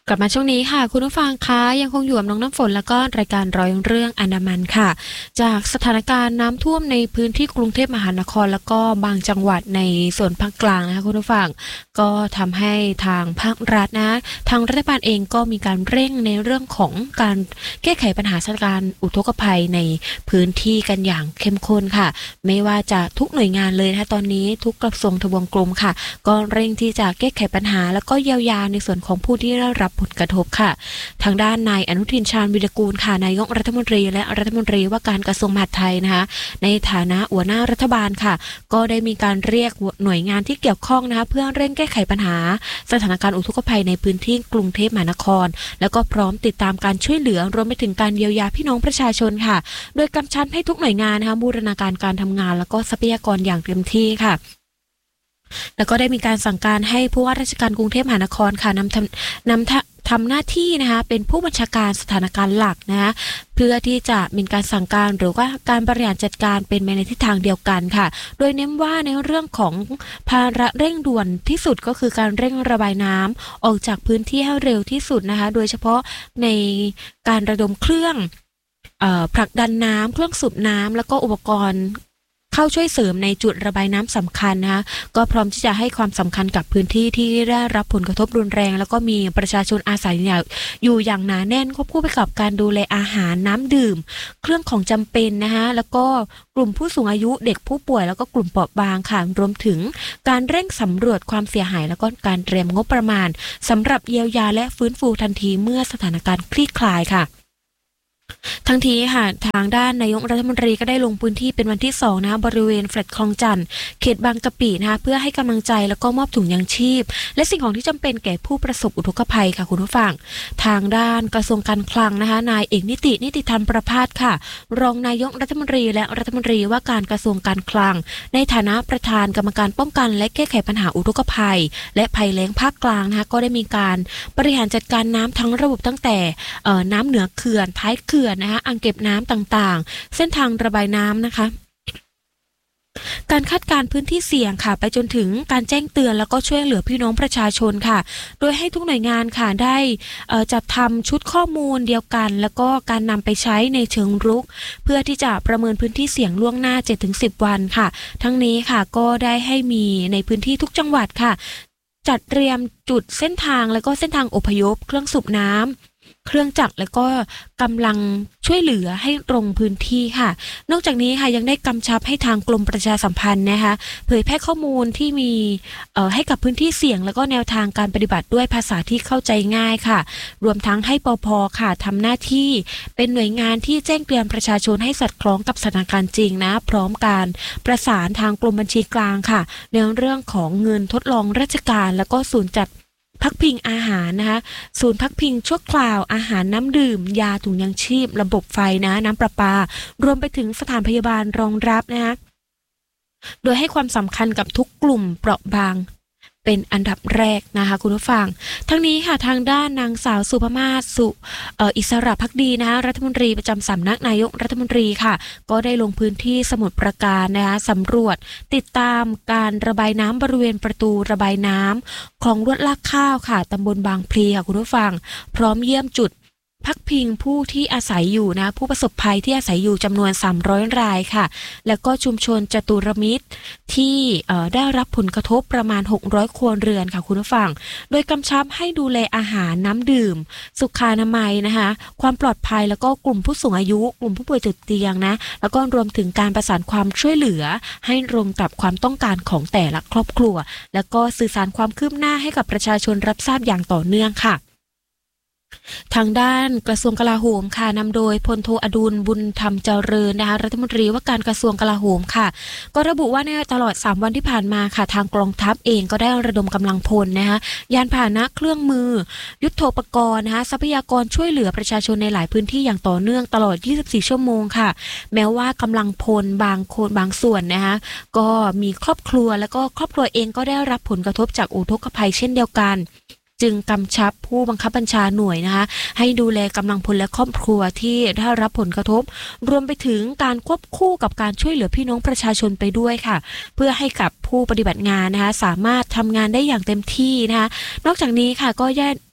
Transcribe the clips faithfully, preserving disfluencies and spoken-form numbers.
กลับมาช่วงนี้ค่ะคุณผู้ฟังคะยังคงอยู่กับน้องน้ำฝนแล้วก็รายการร้อยเรื่องอันดามันค่ะจากสถานการณ์น้ำท่วมในพื้นที่กรุงเทพมหานครแล้วก็บางจังหวัดในส่วนภาคกลางนะคะคุณผู้ฟังก็ทำให้ทางภาครัฐนะทางรัฐบาลเองก็มีการเร่งในเรื่องของการแก้ไขปัญหาสถานการณ์อุทกภัยในพื้นที่กันอย่างเข้มข้นค่ะไม่ว่าจะทุกหน่วยงานเลยนะคะตอนนี้ทุกกระทรวงทบวงกรมค่ะก็เร่งที่จะแก้ไขปัญหาแล้วก็เยียวยาในส่วนของผู้ที่ได้รับผลกระทบค่ะทางด้านนายอนุทินชาญวิรากูลค่ะนายกรัฐมนตรีและรัฐมนตรีว่าการกระทรวงมหาดไทยนะคะในฐานะหัวหน้ารัฐบาลค่ะก็ได้มีการเรียกหน่วยงานที่เกี่ยวข้องนะคะเพื่อเร่งแก้ไขปัญหาสถานการณ์อุทกภัยในพื้นที่กรุงเทพมหานครแล้วก็พร้อมติดตามการช่วยเหลือรวมไปถึงการเยียวยาพี่น้องประชาชนค่ะโดยกำชับให้ทุกหน่วยงานนะคะบูรณาการการทำงานแล้วก็ทรัพยากรอย่างเต็มที่ค่ะแล้วก็ได้มีการสั่งการให้ผู้ว่าราชการกรุงเทพมหานครค่ะนำทำนำทำหน้าที่นะคะเป็นผู้บัญชาการสถานการณ์หลักนะคะเพื่อที่จะมีการสั่งการหรือว่าการบริหารจัดการเป็นไปในทิศทางเดียวกันค่ะโดยเน้นว่าในเรื่องของภาระเร่งด่วนที่สุดก็คือการเร่งระบายน้ำออกจากพื้นที่ให้เร็วที่สุดนะคะโดยเฉพาะในการระดมเครื่องเอ่อผลักดันน้ำเครื่องสูบน้ำแล้วก็อุปกรณ์เข้าช่วยเสริมในจุดระบายน้ำสำคัญนะคะก็พร้อมที่จะให้ความสำคัญกับพื้นที่ที่ได้รับผลกระทบรุนแรงแล้วก็มีประชาชนอาศัยอยู่อย่างหนาแน่นควบคู่ไปกับการดูแลอาหารน้ำดื่มเครื่องของจำเป็นนะคะแล้วก็กลุ่มผู้สูงอายุเด็กผู้ป่วยแล้วก็กลุ่มเปราะบางค่ะรวมถึงการเร่งสำรวจความเสียหายแล้วก็การเตรียมงบประมาณสำหรับเยียวยาและฟื้นฟูทันทีเมื่อสถานการณ์คลี่คลายค่ะทั้งทีค่ะทางด้านนายกรัฐมนตรีก็ได้ลงพื้นที่เป็นวันที่สองนะคะบริเวณแฟลตคลองจันทร์เขตบางกะปินะคะเพื่อให้กำลังใจแล้วก็มอบถุงยางชีพและสิ่งของที่จำเป็นแก่ผู้ประสบอุทกภัยค่ะคุณผู้ฟังทางด้านกระทรวงการคลังนะคะนายเอกนิตินิติธรรมประภาสค่ะรองนายกรัฐมนตรีและรัฐมนตรีว่าการกระทรวงการคลังในฐานะประธานกรรมการป้องกันและแก้ไขปัญหาอุทกภัยและภัยแล้งภาคกลางนะคะก็ได้มีการบริหารจัดการน้ำทั้งระบบตั้งแต่น้ำเหนือเขื่อนท้ายเขื่อนนะคะอ่างเก็บน้ำต่างๆเส้นทางระบายน้ำนะคะการคาดการพื้นที่เสี่ยงค่ะไปจนถึงการแจ้งเตือนแล้วก็ช่วยเหลือพี่น้องประชาชนค่ะโดยให้ทุกหน่วยงานค่ะได้จัดทำชุดข้อมูลเดียวกันแล้วก็การนำไปใช้ในเชิงรุกเพื่อที่จะประเมินพื้นที่เสี่ยงล่วงหน้า เจ็ดถึงสิบ วันค่ะทั้งนี้ค่ะก็ได้ให้มีในพื้นที่ทุกจังหวัดค่ะจัดเตรียมจุดเส้นทางแล้วก็เส้นทางอพยพเครื่องสูบน้ำเครื่องจักรแล้วก็กำลังช่วยเหลือให้ตรงพื้นที่ค่ะนอกจากนี้ค่ะยังได้กำชับให้ทางกรมประชาสัมพันธ์นะคะเผยแพร่ข้อมูลที่มีเอ่อให้กับพื้นที่เสี่ยงแล้วก็แนวทางการปฏิบัติด้วยภาษาที่เข้าใจง่ายค่ะรวมทั้งให้ปภ.ค่ะทำหน้าที่เป็นหน่วยงานที่แจ้งเตือนประชาชนให้สอดคล้องกับสถานการณ์จริงนะพร้อมการประสานทางกรมบัญชีกลางค่ะในเรื่องของเงินทดลองราชการแล้วก็ศูนย์จัดพักพิงอาหารนะคะศูนย์พักพิงชั่วคราวอาหารน้ำดื่มยาถุงยางชีพระบบไฟนะน้ำประปารวมไปถึงสถานพยาบาลรองรับนะคะโดยให้ความสำคัญกับทุกกลุ่มเปราะบางเป็นอันดับแรกนะคะคุณผู้ฟังทั้งนี้ค่ะทางด้านนางสาวสุภมาศสุอิสระภักดีนะคะรัฐมนตรีประจำสำนักนายกรัฐมนตรีค่ะก็ได้ลงพื้นที่สมุทรปราการนะคะสำรวจติดตามการระบายน้ำบริเวณประตูระบายน้ำคลองลวดลากข้าวค่ะตำบลบางพลีค่ะคุณผู้ฟังพร้อมเยี่ยมจุดพักพิงผู้ที่อาศัยอยู่นะผู้ประสบภัยที่อาศัยอยู่จำนวนสามร้อยรายค่ะแล้วก็ชุมชนจตุรมิตรที่ได้รับผลกระทบประมาณหกร้อยครัวเรือนค่ะคุณผู้ฟังโดยกำชับให้ดูแลอาหารน้ำดื่มสุขอนามัยนะคะความปลอดภัยแล้วก็กลุ่มผู้สูงอายุกลุ่มผู้ป่วยติดเตียงนะแล้วก็รวมถึงการประสานความช่วยเหลือให้ตรงกับความต้องการของแต่ละครอบครัวแล้วก็สื่อสารความคืบหน้าให้กับประชาชนรับทราบอย่างต่อเนื่องค่ะทางด้านกระทรวงกลาโหมค่ะนำโดยพลโทอดุลบุญธรรมเจริญนะคะรัฐมนตรีว่าการกระทรวงกลาโหมค่ะก็ระบุว่าในตลอดสามวันที่ผ่านมาค่ะทางกองทัพเองก็ได้ระดมกำลังพลนะคะยานพาหนะเครื่องมือยุทโธปกรณ์นะคะทรัพยากรช่วยเหลือประชาชนในหลายพื้นที่อย่างต่อเนื่องตลอดยี่สิบสี่ชั่วโมงค่ะแม้ว่ากำลังพลบางคนบางส่วนนะคะก็มีครอบครัวแล้วก็ครอบครัวเองก็ได้รับผลกระทบจากอุทกภัยเช่นเดียวกัน จึงกำชับผู้บังคับบัญชาหน่วยนะคะให้ดูแลกำลังพลและครอบครัวที่ได้รับผลกระทบรวมไปถึงการควบคู่กับการช่วยเหลือพี่น้องประชาชนไปด้วยค่ะเพื่อให้กับผู้ปฏิบัติงานนะคะสามารถทำงานได้อย่างเต็มที่นะคะนอกจากนี้ค่ะก็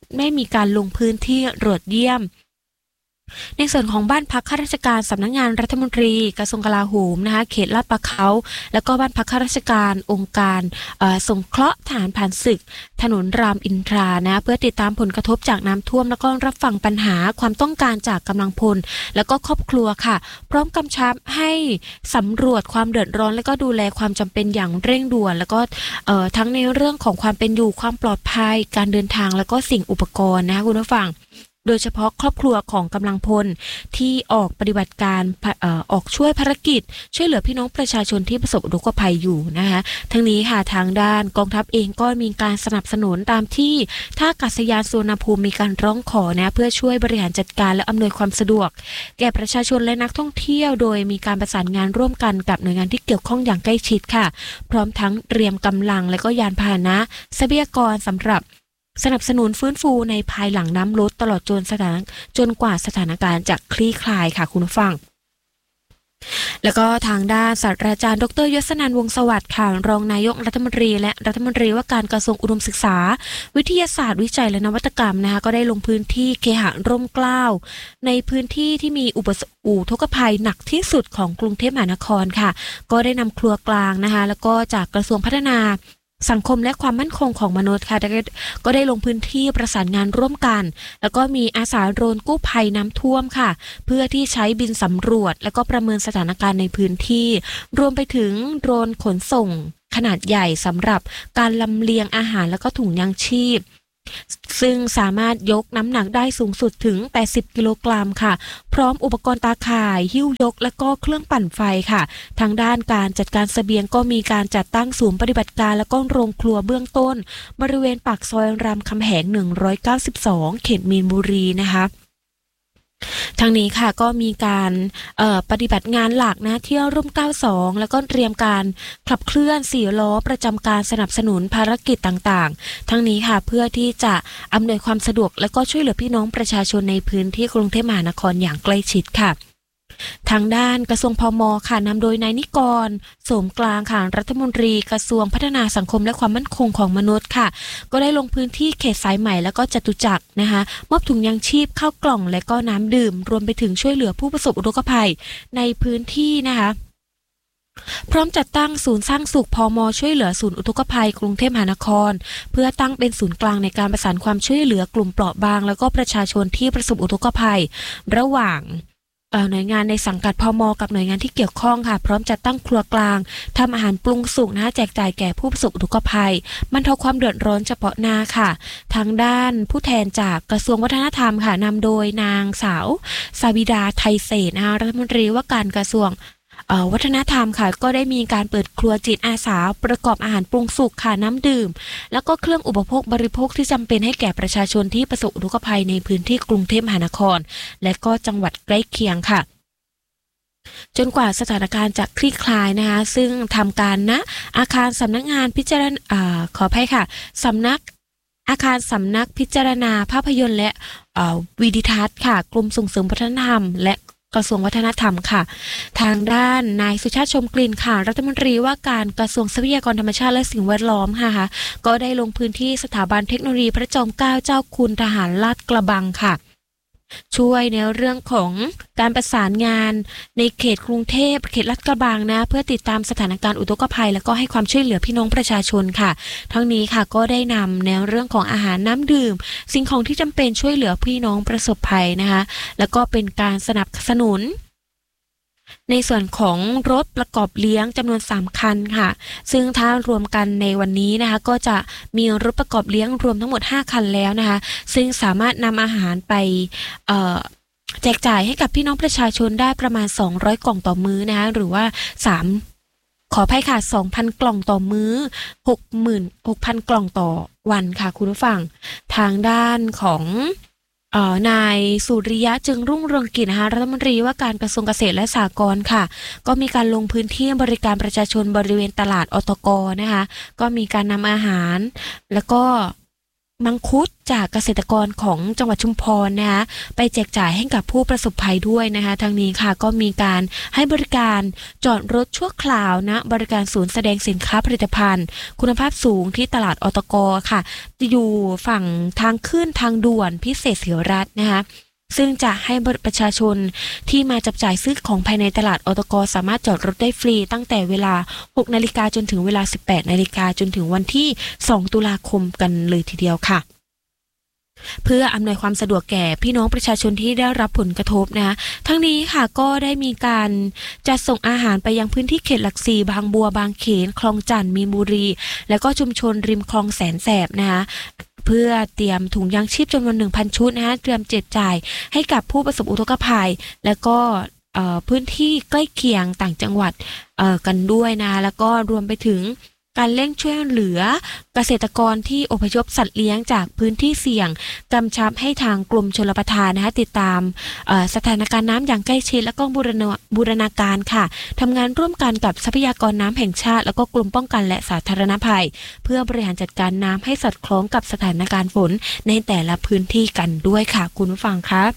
ได้มีการลงพื้นที่ตรวจเยี่ยมในส่วนของบ้านพักข้าราชการสำนักงานรัฐมนตรีกระทรวงกลาโหมนะคะเขตลาดปลาเขาแล้วก็บ้านพักข้าราชการองค์การสงเคราะห์ทหารผ่านศึกถนนรามอินทรานะเพื่อติดตามผลกระทบจากน้ำท่วมแล้วก็รับฟังปัญหาความต้องการจากกำลังพลแล้วก็ครอบครัวค่ะพร้อมกำชับให้สำรวจความเดือดร้อนแล้วก็ดูแลความจำเป็นอย่างเร่งด่วนแล้วก็ทั้งในเรื่องของความเป็นอยู่ความปลอดภัยการเดินทางแล้วก็สิ่งอุปกรณ์นะคะคุณผู้ฟังโดยเฉพาะครอบครัวของกำลังพลที่ออกปฏิบัติการเอ่อออกช่วยภารกิจช่วยเหลือพี่น้องประชาชนที่ประสบอุทกภัยอยู่นะคะทั้งนี้ค่ะทางด้านกองทัพเองก็มีการสนับสนุนตามที่ท่าอากาศยานสุวรรณภูมิมีการร้องขอนะเพื่อช่วยบริหารจัดการและอำนวยความสะดวกแก่ประชาชนและนักท่องเที่ยวโดยมีการประสานงานร่วมกันกับหน่วยงานที่เกี่ยวข้องอย่างใกล้ชิดค่ะพร้อมทั้งเตรียมกำลังและก็ยานพาหนะทรัพยากรสำหรับสนับสนุนฟื้นฟูในภายหลังน้ำลดตลอดจนสถานจนกว่าสถานการณ์จะคลี่คลายค่ะคุณผู้ฟังแล้วก็ทางด้านศาสตราจารย์ดร.ยศนันท์วงศ์สวัสดิ์ค่ะรองนายกรัฐมนตรีและรัฐมนตรีว่าการกระทรวงอุดมศึกษาวิทยาศาสตร์วิจัยและนวัตกรรมนะคะก็ได้ลงพื้นที่เคหะร่มเกล้าในพื้นที่ที่มีอุทกภัยหนักที่สุดของกรุงเทพมหานครค่ะก็ได้นำครัวกลางนะคะแล้วก็จากกระทรวงพัฒนาสังคมและความมั่นคงของมนุษย์ค่ะก็ได้ลงพื้นที่ประสานงานร่วมกันแล้วก็มีอาสาโดรนกู้ภัยน้ำท่วมค่ะเพื่อที่ใช้บินสำรวจแล้วก็ประเมินสถานการณ์ในพื้นที่รวมไปถึงโดรนขนส่งขนาดใหญ่สำหรับการลำเลียงอาหารแล้วก็ถุงยางชีพซึ่งสามารถยกน้ำหนักได้สูงสุดถึงแปดสิบกิโลกรัมค่ะพร้อมอุปกรณ์ตาข่ายหิ้วยกและก็เครื่องปั่นไฟค่ะทางด้านการจัดการเสบียงก็มีการจัดตั้งศูนย์ปฏิบัติการและก็โรงครัวเบื้องต้นบริเวณปากซอยรามคำแหงหนึ่งร้อยเก้าสิบสองเขตมีนบุรีนะคะทางนี้ค่ะก็มีการปฏิบัติงานหลักนะเที่ยวร่มเก้าสองแล้วก็เตรียมการขับเคลื่อนสี่ล้อประจำการสนับสนุนภารกิจต่างๆทั้งนี้ค่ะเพื่อที่จะอำนวยความสะดวกและก็ช่วยเหลือพี่น้องประชาชนในพื้นที่กรุงเทพมหานครอย่างใกล้ชิดค่ะทางด้านกระทรวงพม.ค่ะนำโดยนายนิกรโสมกลางค่ะรัฐมนตรีกระทรวงพัฒนาสังคมและความมั่นคงของมนุษย์ค่ะก็ได้ลงพื้นที่เขตสายใหม่แล้วก็จตุจักรนะคะมอบถุงยางชีพข้าวกล่องและก็น้ำดื่มรวมไปถึงช่วยเหลือผู้ประสบอุทกภัยในพื้นที่นะคะพร้อมจัดตั้งศูนย์สร้างสุขพม.ช่วยเหลือศูนย์อุทกภัยกรุงเทพมหานครเพื่อตั้งเป็นศูนย์กลางในการประสานความช่วยเหลือกลุ่มเปราะบางแล้วก็ประชาชนที่ประสบอุทกภัยระหว่างหน่วยงานในสังกัดพม.กับหน่วยงานที่เกี่ยวข้องค่ะพร้อมจัดตั้งครัวกลางทำอาหารปรุงสุกนะแจกจ่ายแก่ผู้ประสบอุทกภัยบรรเทาความเดือดร้อนเฉพาะหน้าค่ะทางด้านผู้แทนจากกระทรวงวัฒนธรรมค่ะนำโดยนางสาวสาวิดาไทยเศษนะคะรัฐมนตรีว่าการกระทรวงวัฒนธรรมค่ะก็ได้มีการเปิดครัวจิตอาสาประกอบอาหารปรุงสุกค่ะน้ำดื่มแล้วก็เครื่องอุปโภคบริโภคที่จำเป็นให้แก่ประชาชนที่ประสบอุทกภัยในพื้นที่กรุงเทพมหานครและก็จังหวัดใกล้เคียงค่ะจนกว่าสถานการณ์จะคลี่คลายนะคะซึ่งทำการณอาคารสำนักงานพิจารณาขออภัยค่ะสำนักอาคารสำนักพิจารณาภาพยนตร์และวิดิทัศน์ค่ะกรมส่งเสริมวัฒนธรรมและกระทรวงวัฒนธรรมค่ะทางด้านนายสุชาติชมกลิ่นค่ะรัฐมนตรีว่าการกระทรวงทรัพยากรธรรมชาติและสิ่งแวดล้อมค่ะก็ได้ลงพื้นที่สถาบันเทคโนโลยีพระจอมเกล้าเจ้าคุณทหารลาดกระบังค่ะช่วยในเรื่องของการประสานงานในเขตกรุงเทพเขตลาดกระบังนะเพื่อติดตามสถานการณ์อุทกภัยแล้วก็ให้ความช่วยเหลือพี่น้องประชาชนค่ะทั้งนี้ค่ะก็ได้นำแนวเรื่องของอาหารน้ำดื่มสิ่งของที่จำเป็นช่วยเหลือพี่น้องประสบภัยนะคะแล้วก็เป็นการสนับสนุนในส่วนของรถประกอบเลี้ยงจำนวนสามคันค่ะซึ่งถ้ารวมกันในวันนี้นะคะก็จะมีรถประกอบเลี้ยงรวมทั้งหมดห้าคันแล้วนะคะซึ่งสามารถนำอาหารไปเอ่อแจกจ่ายให้กับพี่น้องประชาชนได้ประมาณสองร้อยกล่องต่อมื้อนะคะหรือว่าสามขออภัยค่ะ สองพัน กล่องต่อมื้อ หกหมื่นหกพัน กล่องต่อวันค่ะคุณผู้ฟังทางด้านของนายสุริยะจึงรุ่งเรืองกิจนะคะรัฐมนตรีว่าการกระทรวงเกษตรและสหกรณ์ค่ะก็มีการลงพื้นที่บริการประชาชนบริเวณตลาดอตกนะคะก็มีการนำอาหารแล้วก็มังคุดจากเกษตรกรของจังหวัดชุมพรนะคะไปแจกจ่ายให้กับผู้ประสบภัยด้วยนะคะทางนี้ค่ะก็มีการให้บริการจอดรถชั่วคราวนะบริการศูนย์แสดงสินค้าผลิตภัณฑ์คุณภาพสูงที่ตลาดอตกค่ะจะอยู่ฝั่งทางขึ้นทางด่วนพิเศษศิรัตน์นะคะซึ่งจะให้ประชาชนที่มาจับจ่ายซื้อของภายในตลาดอตกสามารถจอดรถได้ฟรีตั้งแต่เวลาหกนาฬิกาจนถึงเวลาสิบแปดนาฬิกาจนถึงวันที่สองตุลาคมกันเลยทีเดียวค่ะเพื่ออำนวยความสะดวกแก่พี่น้องประชาชนที่ได้รับผลกระทบนะทั้งนี้ค่ะก็ได้มีการจัดส่งอาหารไปยังพื้นที่เขตหลักสี่บางบัวบางเขนคลองจันทน์มีนบุรีและก็ชุมชนริมคลองแสนแสบนะคะเพื่อเตรียมถุงยางชีพจำนวน หนึ่งพัน ชุดนะคะเตรียมแจกจ่ายให้กับผู้ประสบอุทกภัยและก็พื้นที่ใกล้เคียงต่างจังหวัดกันด้วยนะแล้วก็รวมไปถึงการเร่งช่วยเหลือเกษตรกรที่อพยพสัตว์เลี้ยงจากพื้นที่เสี่ยงกำชับให้ทางกรมชลประทานนะคะติดตามสถานการณ์น้ำอย่างใกล้ชิดและก็บูรณาบูรณาการค่ะทำงานร่วมกันกับทรัพยากรน้ำแห่งชาติแล้วก็กรมป้องกันและสาธารณภัยเพื่อบริหารจัดการน้ำให้สอดคล้องกับสถานการณ์ฝนในแต่ละพื้นที่กันด้วยค่ะคุณผู้ฟังครับ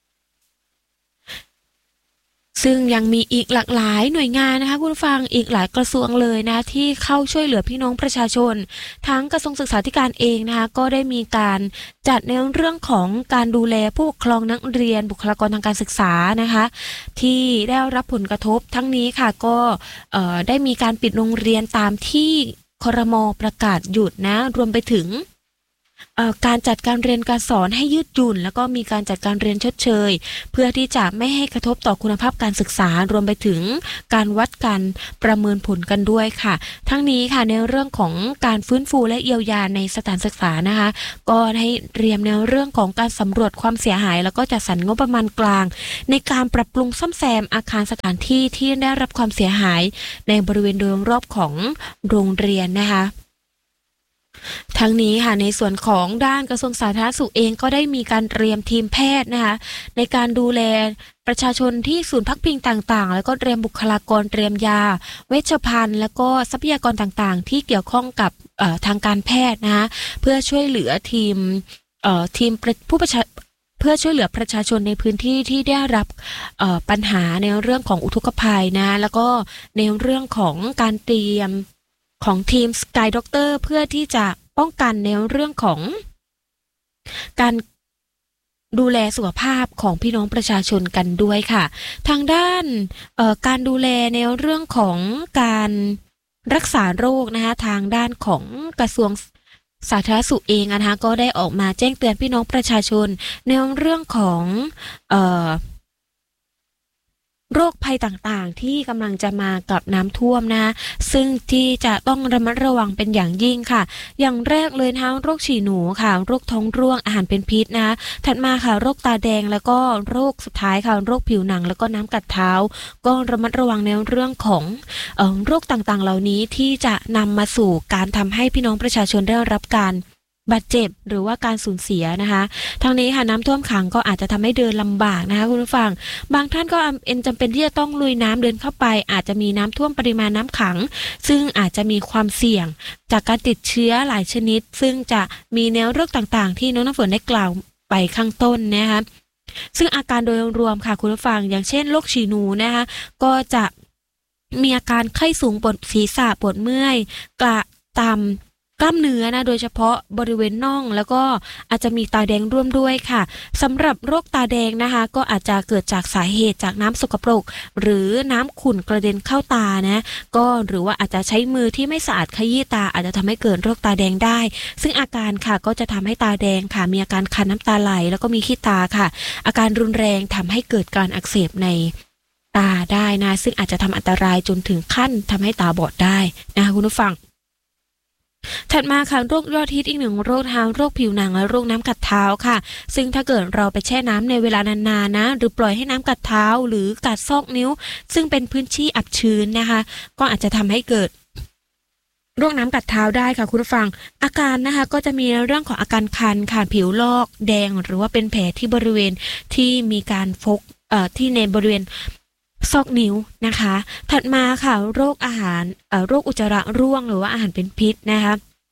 ซึ่งยังมีอีกหลากหลายหน่วยงานนะคะคุณผู้ฟังอีกหลายกระทรวงเลยนะที่เข้าช่วยเหลือพี่น้องประชาชนทั้งกระทรวงศึกษาธิการเองนะคะก็ได้มีการจัดในเรื่องของการดูแลผู้ปกครองนักเรียนบุคลากรทางการศึกษานะคะที่ได้รับผลกระทบทั้งนี้ค่ะก็ได้มีการปิดโรงเรียนตามที่ครม.ประกาศหยุดนะรวมไปถึงการจัดการเรียนการสอนให้ยืดหยุ่นแล้วก็มีการจัดการเรียนชดเชยเพื่อที่จะไม่ให้กระทบต่อคุณภาพการศึกษารวมไปถึงการวัดการประเมินผลกันด้วยค่ะทั้งนี้ค่ะในเรื่องของการฟื้นฟูและเยียวยาในสถานศึกษานะคะก็ให้เตรียมในเรื่องของการสำรวจความเสียหายแล้วก็จัดสรรงบประมาณกลางในการปรับปรุงซ่อมแซมอาคารสถานที่ที่ได้รับความเสียหายในบริเวณโดยรอบของโรงเรียนนะคะทั้งนี้ค่ะในส่วนของด้านกระทรวงสาธารณสุขเองก็ได้มีการเตรียมทีมแพทย์นะคะในการดูแลประชาชนที่ศูนย์พักพิงต่างๆแล้วก็เตรียมบุคลากรเตรียมยาเวชภัณฑ์แล้วก็ทรัพยากรต่างๆที่เกี่ยวข้องกับทางการแพทย์นะคะเพื่อช่วยเหลือทีมทีมผู้ประชาเพื่อช่วยเหลือประชาชนในพื้นที่ที่ได้รับปัญหาในเรื่องของอุทกภัยนะแล้วก็ในเรื่องของการเตรียมของทีม Sky Doctor เพื่อที่จะป้องกันในเรื่องของการดูแลสุขภาพของพี่น้องประชาชนกันด้วยค่ะทางด้านการดูแลในเรื่องของการรักษาโรคนะคะทางด้านของกระทรวงสาธารณสุขเองนะคะก็ได้ออกมาแจ้งเตือนพี่น้องประชาชนในเรื่องของเอ่อโรคภัยต่างๆที่กำลังจะมากับน้ำท่วมนะซึ่งที่จะต้องระมัดระวังเป็นอย่างยิ่งค่ะอย่างแรกเลยทั้งโรคฉี่หนูค่ะโรคท้องร่วงอาหารเป็นพิษนะถัดมาค่ะโรคตาแดงแล้วก็โรคสุดท้ายค่ะโรคผิวหนังแล้วก็น้ำกัดเท้าก็ระมัดระวังในเรื่องของเอ่อโรคต่างๆเหล่านี้ที่จะนำมาสู่การทำให้พี่น้องประชาชนได้รับการบาดเจ็บหรือว่าการสูญเสียนะคะทางนี้ค่ะน้ำท่วมขังก็อาจจะทำให้เดินลำบากนะคะคุณผู้ฟังบางท่านก็เอ็นจำเป็นที่จะต้องลุยน้ำเดินเข้าไปอาจจะมีน้ำท่วมปริมาณน้ำขังซึ่งอาจจะมีความเสี่ยงจากการติดเชื้อหลายชนิดซึ่งจะมีแนวโรคต่างๆที่น้องน้ำฝนได้กล่าวไปข้างต้นนะคะซึ่งอาการโดยรวมค่ะคุณผู้ฟังอย่างเช่นโรคฉี่หนูนะคะก็จะมีอาการไข้สูงปวดศีรษะปวดเมื่อยกระตามกล้ามเนื้อนะโดยเฉพาะบริเวณน่องแล้วก็อาจจะมีตาแดงร่วมด้วยค่ะสำหรับโรคตาแดงนะคะก็อาจจะเกิดจากสาเหตุจากน้ำสกปรกหรือน้ำขุ่นกระเด็นเข้าตานะก็หรือว่าอาจจะใช้มือที่ไม่สะอาดขยี้ตาอาจจะทำให้เกิดโรคตาแดงได้ซึ่งอาการค่ะก็จะทำให้ตาแดงค่ะมีอาการคันน้ำตาไหลแล้วก็มีขี้ตาค่ะอาการรุนแรงทำให้เกิดการอักเสบในตาได้นะซึ่งอาจจะทำอันตรายจนถึงขั้นทำให้ตาบอดได้นะคะคุณผู้ฟังถัดมาค่ะโรคยอดฮิตอีกหนึ่งโรคทางโรคผิวหนังและโรคน้ำกัดเท้าค่ะซึ่งถ้าเกิดเราไปแช่น้ำในเวลานานๆนะหรือปล่อยให้น้ำกัดเท้าหรือกัดซอกนิ้วซึ่งเป็นพื้นที่อับชื้นนะคะก็อาจจะทำให้เกิดโรคน้ำกัดเท้าได้ค่ะคุณผู้ฟังอาการนะคะก็จะมีเรื่องของอาการคันค่ะผิวลอกแดงหรือว่าเป็นแผลที่บริเวณที่มีการฟกเอ่อที่ในบริเวณซอกนิ้วนะคะถัดมาค่ะโรคอาหารเอ่อโรคอุจจาระร่วงหรือว่าอาหารเป็นพิษนะคะ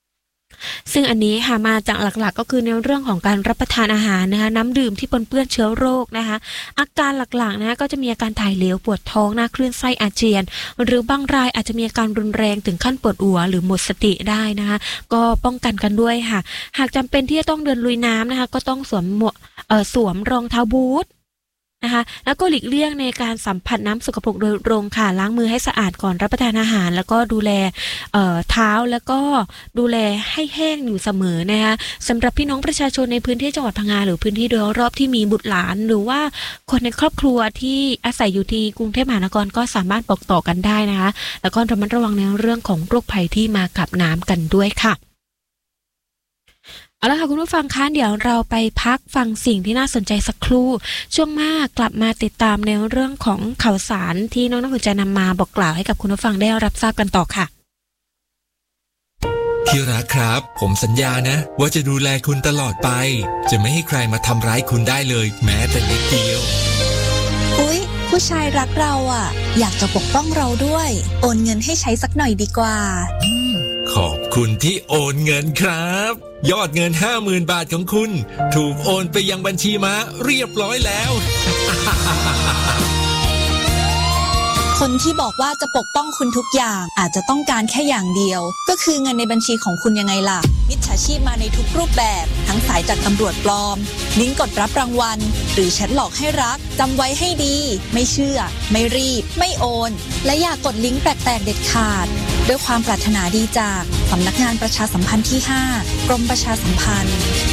ซึ่งอันนี้ค่ะมาจากหลักๆก็คือในเรื่องของการรับประทานอาหารนะคะน้ำดื่มที่ปนเปื้อนเชื้อโรคนะคะอาการหลักๆนะคะก็จะมีอาการถ่ายเหลวปวดท้องหน้าคลื่นไส้อาเจียนหรือบางรายอาจจะมีอาการรุนแรงถึงขั้นปวดหัวหรือหมดสติได้นะคะก็ป้องกันกันด้วยค่ะหากจำเป็นที่จะต้องเดินลุยน้ำนะคะก็ต้องสวมหมวกเอ่อสวมรองเท้าบูทนะคะแล้วก็หลีกเลี่ยงในการสัมผัสน้ำสกปรกโดยตรงค่ะล้างมือให้สะอาดก่อนรับประทานอาหารแล้วก็ดูแลเอ่อเท้าแล้วก็ดูแลให้แห้งอยู่เสมอนะคะสำหรับพี่น้องประชาชนในพื้นที่จังหวัดพังงาหรือพื้นที่โดยรอบที่มีบุตรหลานหรือว่าคนในครอบครัวที่อาศัยอยู่ที่กรุงเทพมหานครก็สามารถบอกต่อกันได้นะคะแล้วก็ระมัดระวังในเรื่องของโรคภัยที่มากับน้ำกันด้วยค่ะเอาละค่ะคุณผู้ฟังคะเดี๋ยวเราไปพักฟังสิ่งที่น่าสนใจสักครู่ช่วงหน้ากลับมาติดตามในเรื่องของข่าวสารที่น้องน้ำฝนจะนำมาบอกกล่าวให้กับคุณผู้ฟังได้รับทราบกันต่อค่ะที่รักครับผมสัญญานะว่าจะดูแลคุณตลอดไปจะไม่ให้ใครมาทำร้ายคุณได้เลยแม้แต่นิดเดียวอุ๊ยผู้ชายรักเราอ่ะอยากจะปกป้องเราด้วยโอนเงินให้ใช้สักหน่อยดีกว่าขอบคุณที่โอนเงินครับยอดเงิน ห้าหมื่น บาทของคุณถูกโอนไปยังบัญชีม้าเรียบร้อยแล้วคนที่บอกว่าจะปกป้องคุณทุกอย่างอาจจะต้องการแค่อย่างเดียวก็คือเงินในบัญชีของคุณยังไงล่ะมิจฉาชีพมาในทุกรูปแบบทั้งสายจากตำรวจปลอมลิงก์กดรับรางวัลหรือแชทหลอกให้รักจำไว้ให้ดีไม่เชื่อไม่รีบไม่โอนและอย่ากกดลิงก์แปลกๆเด็ดขาดด้วยความปรารถนาดีจากสำนักงานประชาสัมพันธ์ที่ห้ากรมประชาสัมพันธ์